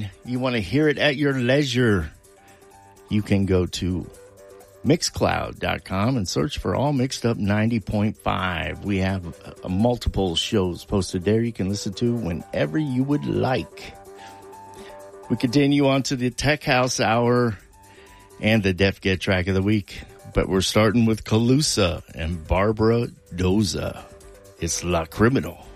and you want to hear it at your leisure, you can go to Mixcloud.com and search for All Mixed Up 90.5. We have multiple shows posted there you can listen to whenever you would like. We continue on to the Tech House Hour and the Def Get Track of the Week. But we're starting with Calusa and Barbara Doza. It's La Criminal.